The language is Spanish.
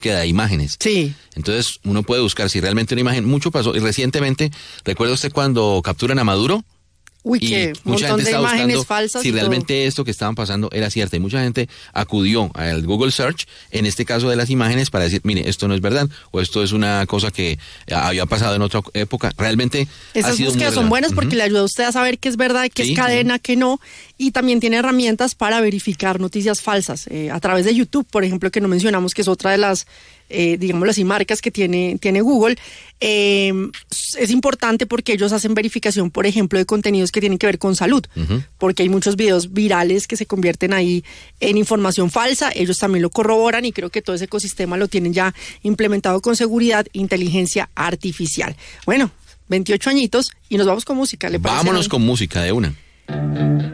de imágenes. Sí. Entonces uno puede buscar si realmente una imagen, mucho pasó, y recientemente, ¿recuerda usted cuando capturan a Maduro? Uy, Y que un mucha montón gente de estaba imágenes buscando falsas. si y realmente esto que estaban pasando era cierto. Y mucha gente acudió al Google Search, en este caso de las imágenes, para decir, mire, esto no es verdad, o esto es una cosa que había pasado en otra época. Realmente esas ha sido búsquedas muy son buenas relevante. porque le ayuda a usted a saber qué es verdad, qué Sí, es cadena, qué no, y también tiene herramientas para verificar noticias falsas a través de YouTube, por ejemplo, que no mencionamos, que es otra de las, digamos, las marcas que tiene Google. Es importante porque ellos hacen verificación, por ejemplo, de contenidos que tienen que ver con salud, porque hay muchos videos virales que se convierten ahí en información falsa. Ellos también lo corroboran y creo que todo ese ecosistema lo tienen ya implementado con seguridad e inteligencia artificial. Bueno, 28 añitos y nos vamos con música, ¿le parece? Vámonos con música de una.